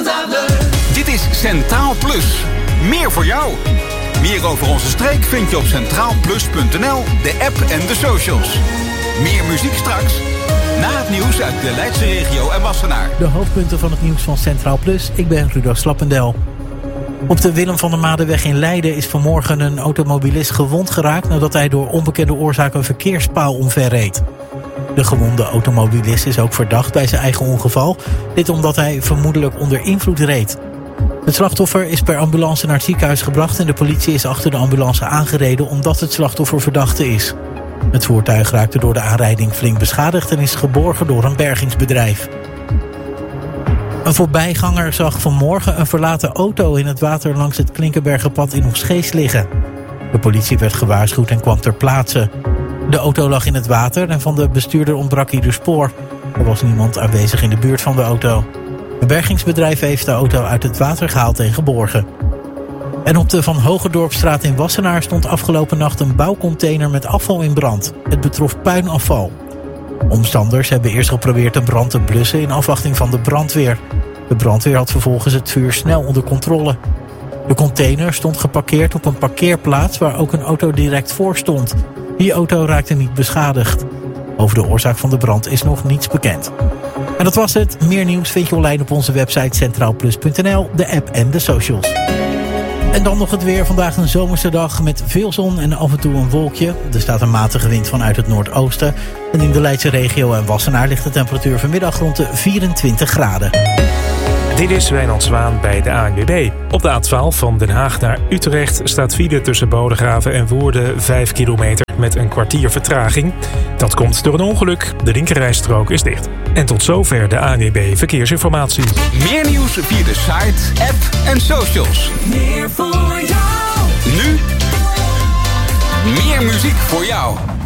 Dit is Centraal Plus. Meer voor jou. Meer over onze streek vind je op centraalplus.nl, de app en de socials. Meer muziek straks. Na het nieuws uit de Leidse regio en Wassenaar. De hoofdpunten van het nieuws van Centraal Plus. Ik ben Rudolf Slappendel. Op de Willem van der Madeweg in Leiden is vanmorgen een automobilist gewond geraakt nadat hij door onbekende oorzaak een verkeerspaal omverreed. De gewonde automobilist is ook verdacht bij zijn eigen ongeval. Dit omdat hij vermoedelijk onder invloed reed. Het slachtoffer is per ambulance naar het ziekenhuis gebracht en de politie is achter de ambulance aangereden omdat het slachtoffer verdachte is. Het voertuig raakte door de aanrijding flink beschadigd en is geborgen door een bergingsbedrijf. Een voorbijganger zag vanmorgen een verlaten auto in het water langs het Klinkenbergerpad in Oegstgeest liggen. De politie werd gewaarschuwd en kwam ter plaatse. De auto lag in het water en van de bestuurder ontbrak ieder spoor. Er was niemand aanwezig in de buurt van de auto. Een bergingsbedrijf heeft de auto uit het water gehaald en geborgen. En op de Van Hogedorpstraat in Wassenaar stond afgelopen nacht een bouwcontainer met afval in brand. Het betrof puinafval. Omstanders hebben eerst geprobeerd de brand te blussen in afwachting van de brandweer. De brandweer had vervolgens het vuur snel onder controle. De container stond geparkeerd op een parkeerplaats waar ook een auto direct voor stond. Die auto raakte niet beschadigd. Over de oorzaak van de brand is nog niets bekend. En dat was het. Meer nieuws vind je online op onze website centraalplus.nl, de app en de socials. En dan nog het weer. Vandaag een zomerse dag met veel zon en af en toe een wolkje. Er staat een matige wind vanuit het noordoosten. En in de Leidse regio en Wassenaar ligt de temperatuur vanmiddag rond de 24 graden. Dit is Wijnand Zwaan bij de ANWB. Op de A12 van Den Haag naar Utrecht staat file tussen Bodegraven en Woerden 5 kilometer met een kwartier vertraging. Dat komt door een ongeluk. De linkerrijstrook is dicht. En tot zover de ANWB Verkeersinformatie. Meer nieuws via de site, app en socials. Meer voor jou. Nu meer muziek voor jou.